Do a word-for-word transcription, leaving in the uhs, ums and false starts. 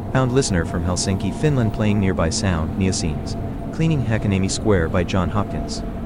Found listener from Helsinki, Finland playing nearby sound, Nia Scenes. Cleaning Hakanemi Square by John Hopkins.